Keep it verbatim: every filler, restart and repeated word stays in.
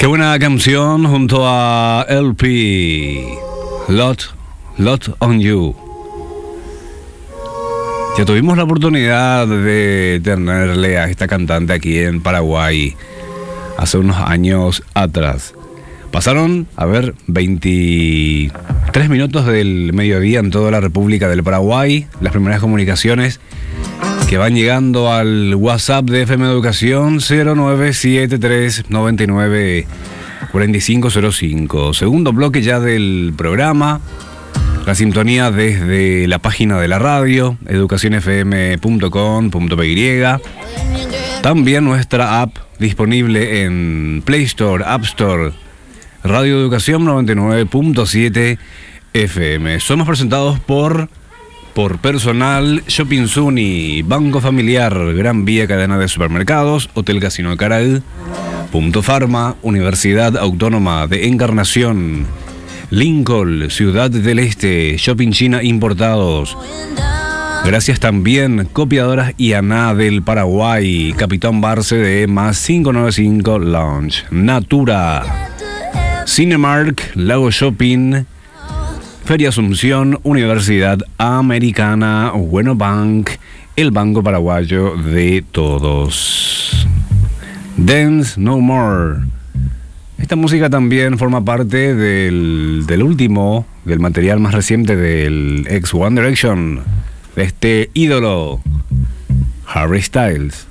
Qué buena canción junto a L P, Lot, Lot on You. Ya tuvimos la oportunidad de tenerle a esta cantante aquí en Paraguay hace unos años atrás. Pasaron, a ver, veintitrés minutos del mediodía en toda la República del Paraguay. Las primeras comunicaciones que van llegando al WhatsApp de F M Educación cero nueve siete tres nueve nueve cuatro cinco cero cinco. Segundo bloque ya del programa. La sintonía desde la página de la radio, educación f m punto com punto p y. También nuestra app disponible en Play Store, App Store, Radio Educación noventa y nueve punto siete F M. Somos presentados por... Por Personal, Shopping Suni, Banco Familiar, Gran Vía Cadena de Supermercados, Hotel Casino Caral, Punto Farma, Universidad Autónoma de Encarnación, Lincoln, Ciudad del Este, Shopping China Importados. Gracias también, Copiadoras I A N A del Paraguay, Capitán Barce de más cinco nueve cinco Lounge, Natura, Cinemark, Lago Shopping, Feria Asunción, Universidad Americana, Bueno Bank, el banco paraguayo de todos. Dance No More. Esta música también forma parte del, del último, del material más reciente del ex One Direction, de este ídolo, Harry Styles.